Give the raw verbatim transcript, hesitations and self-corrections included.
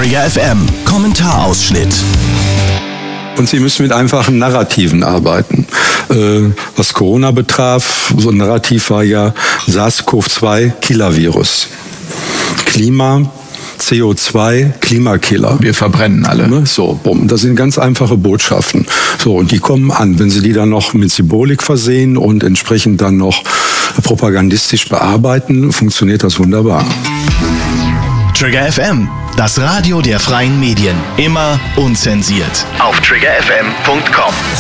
Trigger F M, Kommentarausschnitt. Und Sie müssen mit einfachen Narrativen arbeiten. Äh, was Corona betraf, so ein Narrativ war ja SARS-CoV zwei Killer-Virus. Klima, C O zwei, Klimakiller. Wir verbrennen alle. So, bumm. Das sind ganz einfache Botschaften. So, und die kommen an. Wenn Sie die dann noch mit Symbolik versehen und entsprechend dann noch propagandistisch bearbeiten, funktioniert das wunderbar. Trigger F M, das Radio der freien Medien. Immer unzensiert. Auf trigger f m punkt com.